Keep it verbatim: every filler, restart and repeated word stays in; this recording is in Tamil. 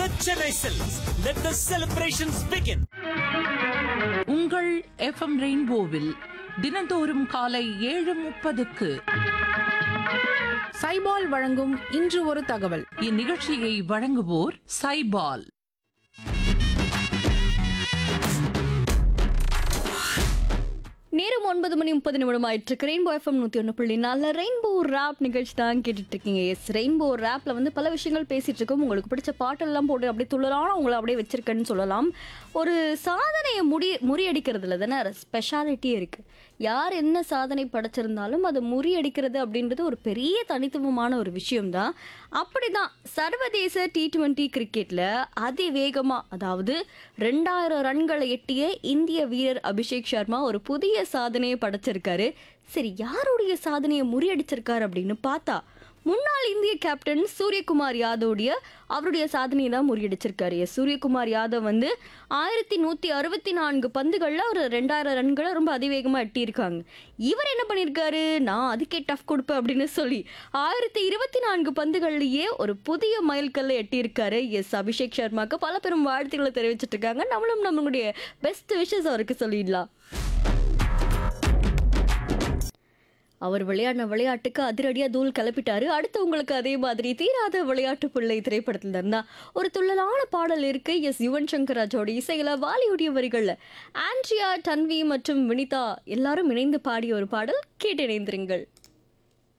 the Chennai Silks. Let the celebrations begin. உங்கள் எஃப்எம் ரெயின்போவில் தினந்தோறும் காலை ஏழு முப்பதுக்கு சைபால் வழங்கும் இன்று ஒரு தகவல். இந்நிகழ்ச்சியை வழங்குவோர் சைபால். நேரம் ஒன்பது மணி முப்பது நிமிடம் ஆயிட்டு ரெயின்போ எஃப்எம் நூற்றி ஒன்று புள்ளி நாலு ரெயின்போ ரேப் நிகழ்ச்சி தான் கேட்டுட்டு இருக்கீங்க. எஸ், ரெயின்போ ரேப்பில் வந்து பல விஷயங்கள் பேசிட்டு இருக்கோம். உங்களுக்கு பிடிச்ச பாட்டெல்லாம் போட்டு அப்படியே துள்ளலான உங்களை அப்படியே வச்சிருக்கேன்னு சொல்லலாம். ஒரு சாதனையை முடி முறியடிக்கிறதுல தானே ஸ்பெஷாலிட்டியே இருக்குது. யார் என்ன சாதனை படைச்சிருந்தாலும் அதை முறியடிக்கிறது அப்படின்றது ஒரு பெரிய தனித்துவமான ஒரு விஷயம்தான். அப்படி தான் சர்வதேச டி டுவெண்ட்டி கிரிக்கெட்டில் அதிவேகமாக, அதாவது ரெண்டாயிரம் ரன்களை எட்டிய இந்திய வீரர் அபிஷேக் சர்மா ஒரு புதிய சாதனையை படைச்சிருக்காரு. சரி, யாருடைய சாதனையை முறியடிச்சிருக்காரு அப்படின்னு பார்த்தா முன்னாள் இந்திய கேப்டன் சூரியகுமார் யாதவுடைய அவருடைய சாதனையை தான் முறியடிச்சிருக்காரு. சூரியகுமார் யாதவ் வந்து ஆயிரத்தி நூற்றி அறுபத்தி நான்கு பந்துகளில் ஒரு ரெண்டாயிரம் ரன்களை ரொம்ப அதிவேகமாக எட்டியிருக்காங்க. இவர் என்ன பண்ணியிருக்காரு, நான் அதுக்கே டஃப் கொடுப்பேன் அப்படின்னு சொல்லி ஆயிரத்தி இருபத்தி நான்கு பந்துகள்லேயே ஒரு புதிய மைல்கல்லை எட்டியிருக்காரு. எஸ், அபிஷேக் சர்மாவுக்கு பல பெரும் வாழ்த்துக்களை தெரிவிச்சிட்டு இருக்காங்க. நம்மளும் நம்மளுடைய பெஸ்ட் விஷஸ் அவருக்கு சொல்லிடலாம். அவர் விளையாடின விளையாட்டுக்கு அதிரடியாக தூள் கிளப்பிட்டாரு. அடுத்து உங்களுக்கு அதே மாதிரி தீராத விளையாட்டு பிள்ளை திரைப்படத்தில் இருந்தா ஒரு துள்ளலான பாடல் இருக்கு. எஸ், யுவன் சங்கர் ராஜோட இசையில வாலியுடைய வரிகள்ல ஆண்ட்ரியா, தன்வி மற்றும் வினிதா எல்லாரும் இணைந்து பாடிய ஒரு பாடல். கேட்டு இணைந்திருங்கள்.